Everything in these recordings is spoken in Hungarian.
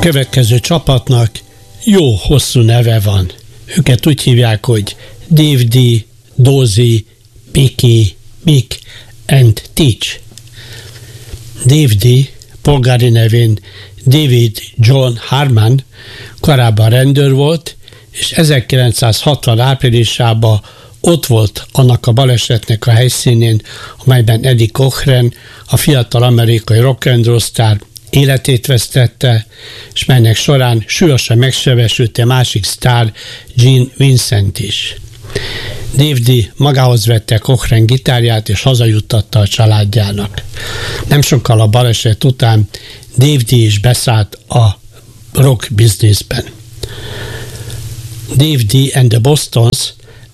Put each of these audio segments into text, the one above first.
következő csapatnak jó hosszú neve van. Őket úgy hívják, hogy Dave D, Dozy, Biki, Mick and Teach. Dave D, polgári nevén David John Harman, korábban rendőr volt, és 1960 áprilisában ott volt annak a balesetnek a helyszínén, amelyben Eddie Cochran, a fiatal amerikai rock and roll sztár életét vesztette, és melynek során súlyosan megsebesült a másik sztár, Gene Vincent is. Dave D magához vette Cochran gitárját, és hazajuttatta a családjának. Nem sokkal a baleset után Dave D is beszállt a rock bizniszben. Dave D and the Bostons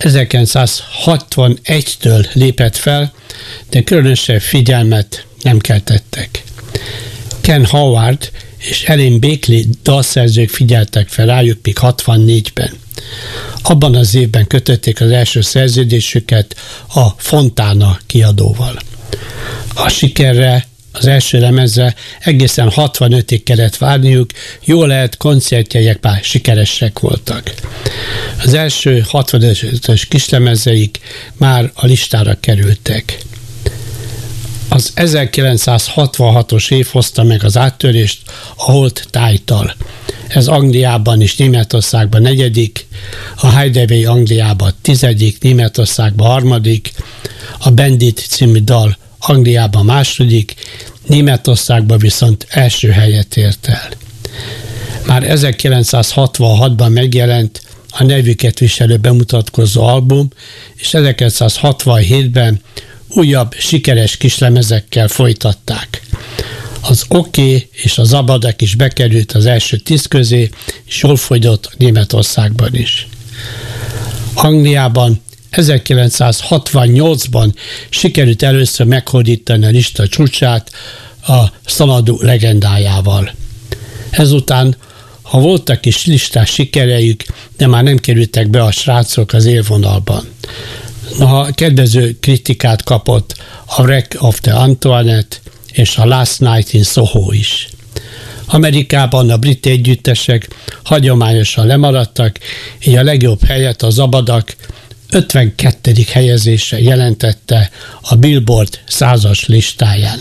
1961-től lépett fel, de különösebb figyelmet nem keltettek. Ken Howard és Ellen Bakley dalszerzők figyeltek fel rájuk még 64-ben. Abban az évben kötötték az első szerződésüket a Fontana kiadóval. A sikerre, az első lemezre egészen 65-ig kellett várniuk, jól lehet, koncertjeik már sikeresek voltak. Az első 65-ös kislemezeik már a listára kerültek. Az 1966-os év hozta meg az áttörést a Hold Tight-tal. Ez Angliában és Németországban 4., a Hideaway Angliában 10., Németországban 3., a Bandit című dal Angliában 2., Németországban viszont első helyet ért el. Már 1966-ban megjelent a nevüket viselő bemutatkozó album, és 1967-ben újabb sikeres kislemezekkel folytatták. Az Oké és a Zabadak is bekerült az első 10 közé, és jól fogyott Németországban is. Angliában 1968-ban sikerült először meghódítani a lista csúcsát a Xanadu legendájával. Ezután, ha voltak is listás sikereik, de már nem kerültek be a srácok az élvonalban. Noha kedvező kritikát kapott a Wreck of the Antoinette és a Last Night in Soho is. Amerikában a brit együttesek hagyományosan lemaradtak, így a legjobb helyet a Zabadak 52. helyezése jelentette a Billboard 100-as listáján.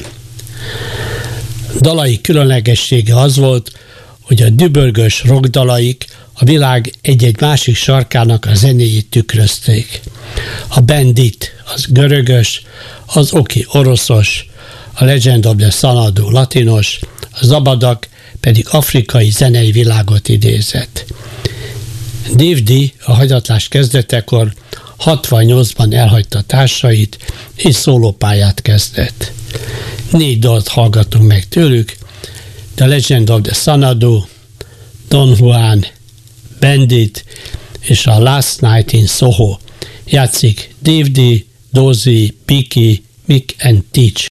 Dalai különlegessége az volt, hogy a dübörgős rockdalaik a világ egy-egy másik sarkának a zenéjét tükrözték. A Bandit az görögös, az Oké oroszos, a Legend of the Xanadu latinos, a Zabadak pedig afrikai zenei világot idézett. Dave D a hagyatlás kezdetekor 68-ban elhagyta társait, és szólópályát kezdett. 4 dalt hallgatunk meg tőlük: The Legend of the Xanadu, Don Juan, Bandit és a Last Night in Soho. Játszik Dave D, Dozy, Biki, Mick and Teach.